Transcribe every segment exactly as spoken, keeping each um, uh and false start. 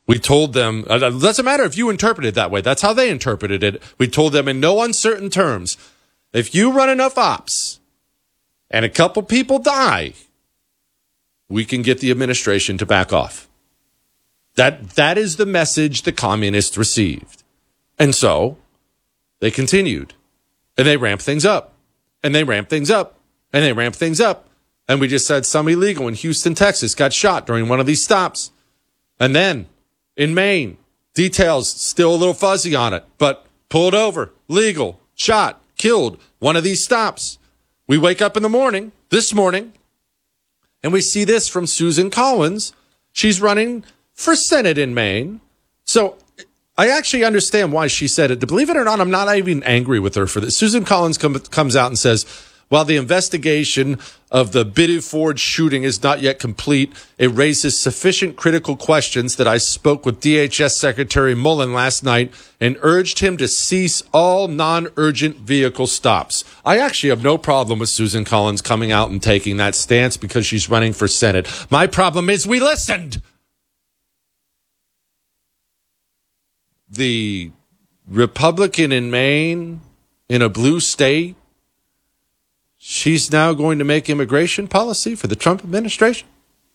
We told them, it doesn't matter if you interpret it that way. That's how they interpreted it. We told them in no uncertain terms, if you run enough ops and a couple people die, we can get the administration to back off. That that is the message the communists received. And so they continued. And they ramped things up. And they ramped things up. And they ramped things up. And we just said some illegal in Houston, Texas got shot during one of these stops. And then in Maine, details still a little fuzzy on it, but pulled over, legal, shot, killed, one of these stops. We wake up in the morning, this morning, and we see this from Susan Collins. She's running for Senate in Maine. So I actually understand why she said it. Believe it or not, I'm not even angry with her for this. Susan Collins com- comes out and says, while the investigation of the Biddeford Ford shooting is not yet complete, it raises sufficient critical questions that I spoke with D H S Secretary Mullen last night and urged him to cease all non-urgent vehicle stops. I actually have no problem with Susan Collins coming out and taking that stance because she's running for Senate. My problem is we listened. The Republican in Maine, in a blue state, she's now going to make immigration policy for the Trump administration.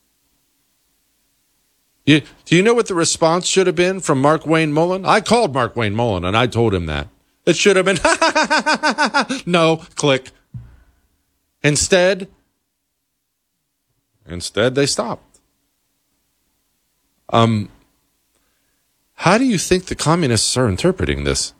You, do you know what the response should have been from Mark Wayne Mullen? I called Mark Wayne Mullen, and I told him that. It should have been, no, click. Instead, instead they stopped. Um, how do you think the communists are interpreting this?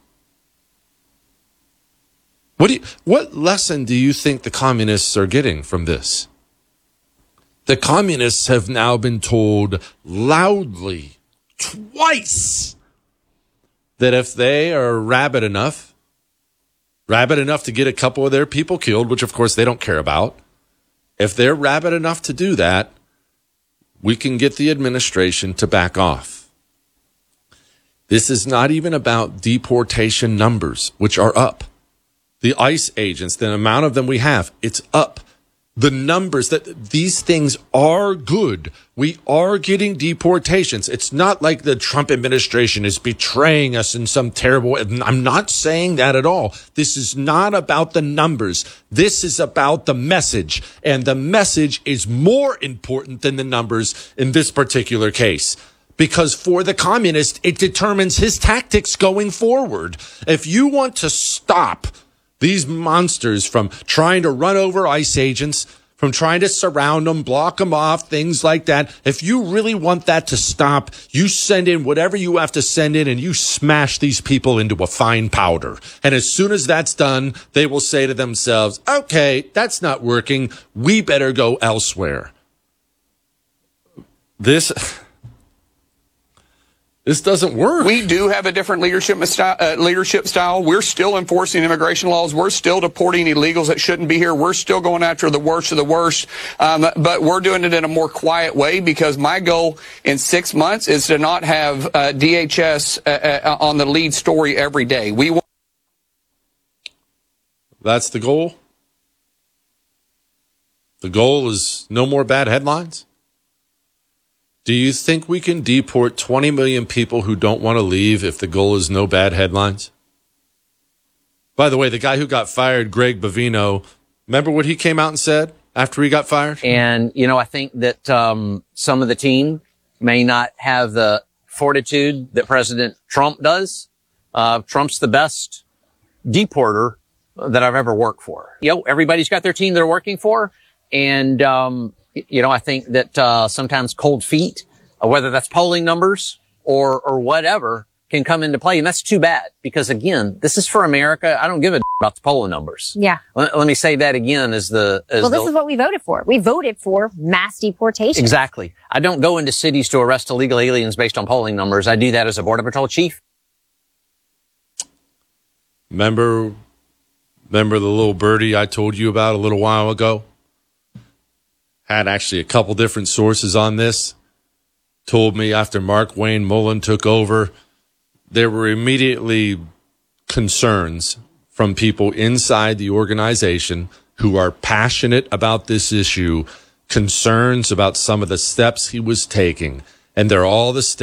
What do you, what lesson do you think the communists are getting from this? The communists have now been told loudly, twice, that if they are rabid enough, rabid enough to get a couple of their people killed, which of course they don't care about, if they're rabid enough to do that, we can get the administration to back off. This is not even about deportation numbers, which are up. The ICE agents, the amount of them we have, it's up. The numbers that these things are good. We are getting deportations. It's not like the Trump administration is betraying us in some terrible way. I'm not saying that at all. This is not about the numbers. This is about the message. And the message is more important than the numbers in this particular case. Because for the communist, it determines his tactics going forward. If you want to stop these monsters from trying to run over ICE agents, from trying to surround them, block them off, things like that. If you really want that to stop, you send in whatever you have to send in and you smash these people into a fine powder. And as soon as that's done, they will say to themselves, okay, that's not working. We better go elsewhere. This... This doesn't work. We do have a different leadership style, uh, leadership style. We're still enforcing immigration laws. We're still deporting illegals that shouldn't be here. We're still going after the worst of the worst. Um, but we're doing it in a more quiet way because my goal in six months is to not have uh, D H S uh, uh, on the lead story every day. We want. That's the goal. The goal is no more bad headlines. Do you think we can deport twenty million people who don't want to leave if the goal is no bad headlines? By the way, the guy who got fired, Greg Bovino, remember what he came out and said after he got fired? And, you know, I think that um, some of the team may not have the fortitude that President Trump does. Uh, Trump's the best deporter that I've ever worked for. You know, everybody's got their team they're working for. And, um, you know, I think that, uh, sometimes cold feet, uh, whether that's polling numbers or, or whatever, can come into play. And that's too bad because, again, this is for America. I don't give a d- about the polling numbers. Yeah. Let, let me say that again as the, as well, this the, is what we voted for. We voted for mass deportation. Exactly. I don't go into cities to arrest illegal aliens based on polling numbers. I do that as a Border Patrol chief. Remember, remember the little birdie I told you about a little while ago? Had actually a couple different sources on this. Told me after Mark Wayne Mullen took over, there were immediately concerns from people inside the organization who are passionate about this issue, concerns about some of the steps he was taking. And they're all the steps